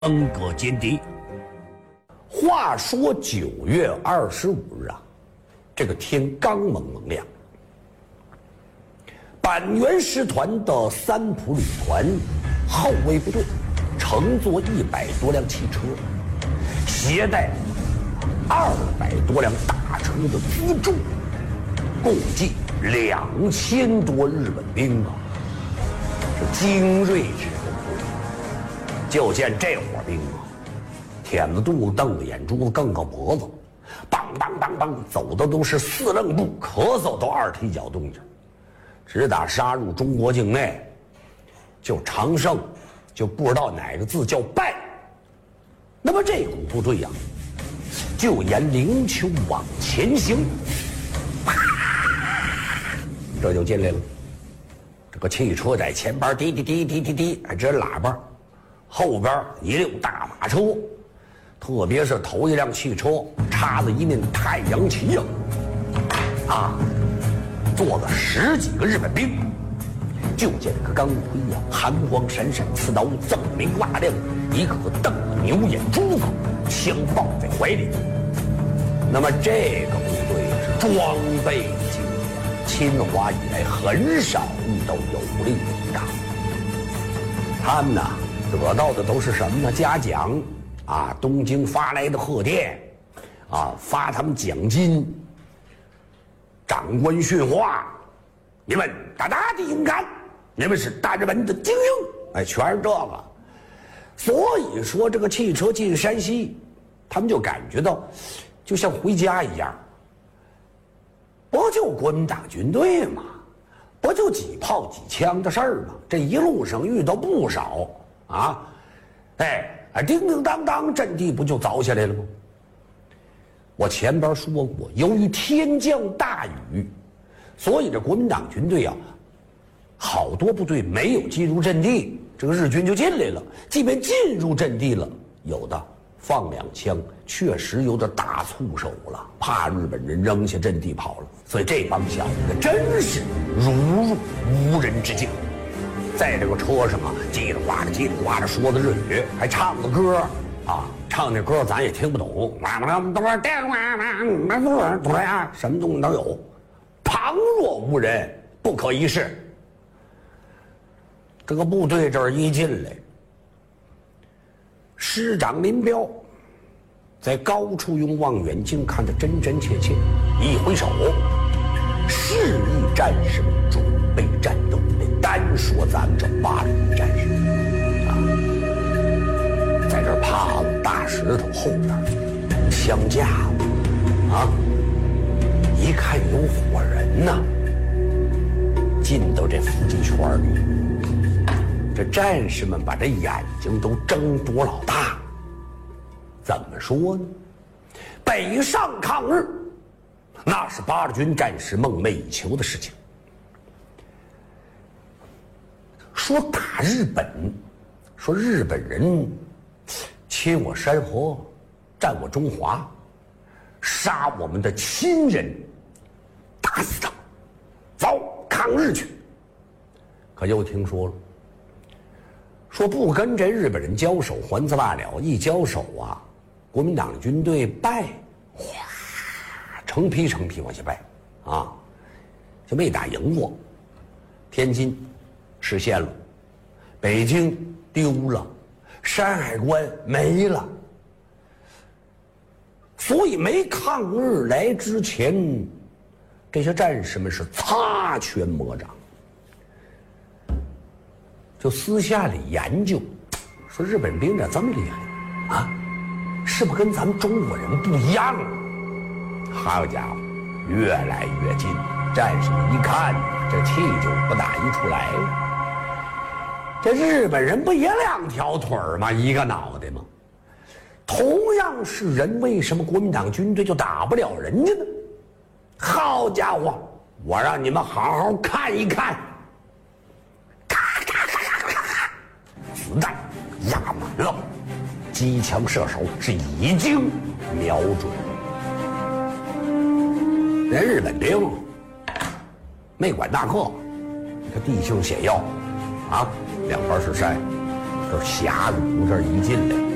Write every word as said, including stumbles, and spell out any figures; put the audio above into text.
分割歼敌。话说九月二十五日啊，这个天刚蒙蒙亮，板垣师团的三浦旅团后卫部队乘坐一百多辆汽车，携带二百多辆大车的辎重，共计两千多日本兵啊，是精锐之人。就见这伙兵啊，舔着肚子，瞪着眼珠子，梗个脖子，梆梆梆梆，走的都是四楞步，咳嗽都二踢脚动静。直打杀入中国境内，就常胜，就不知道哪个字叫败。那么这股部队呀、啊，就沿灵丘往前行，啪，这就进来了。这个汽车在前边滴滴滴滴滴滴，还支喇叭。后边一溜大马车，特别是头一辆汽车插着一面太阳旗呀，啊，坐了十几个日本兵。就见这个钢盔呀，寒光闪闪，刺刀锃明瓦亮，一个个瞪着牛眼珠子，枪抱在怀里。那么这个部队是装备精良，侵华以来很少遇到有力的抵抗。他们呢？得到的都是什么呢？嘉奖啊，东京发来的贺电，啊，发他们奖金，长官训话，你们大大的勇敢，你们是大日本的精英，哎，全是这个。所以说，这个汽车进山西，他们就感觉到，就像回家一样。不就国民党军队嘛，不就几炮几枪的事儿嘛？这一路上遇到不少。啊，哎，叮叮当当，阵地不就凿下来了吗？我前边说过，由于天降大雨，所以这国民党军队啊，好多部队没有进入阵地，这个日军就进来了。即便进入阵地了，有的放两枪，确实有点打促手了，怕日本人扔下阵地跑了。所以这帮小子真是如入无人之境。在这个车上啊，叽里呱啦叽里呱啦说的日语，还唱个歌啊，唱那歌咱也听不懂，什么东西都有，旁若无人，不可一世。这个部队这儿一进来，师长林彪在高处用望远镜看得真真切切，一挥手，示意战士们准备战斗。单说咱们这八路战士啊，在这耙子大石头后边枪架子啊，一看有伙人呐，进到这伏击圈里，这战士们把这眼睛都睁多老大。怎么说呢？北上抗日，那是八路军战士梦寐以求的事情。说打日本，说日本人侵我山河，占我中华，杀我们的亲人，打死他，走抗日去。可又听说了，说不跟这日本人交手还则罢了，一交手啊，国民党军队败，哗，成批成批往下败，啊，就没打赢过。天津实现了，北京丢了，山海关没了。所以没抗日来之前，这些战士们是擦拳魔掌，就私下里研究，说日本兵咋这么厉害啊？是不是跟咱们中国人不一样？好家伙，越来越近，战士们一看，这气就不打一处来了。这日本人不也两条腿吗？一个脑袋吗？同样是人，为什么国民党军队就打不了人家呢？好家伙，我让你们好好看一看。咔咔咔咔咔咔，子弹压满了，机枪射手是已经瞄准。人日本兵没管大个，他地形险要啊，两边是山，这峡谷这儿一进来。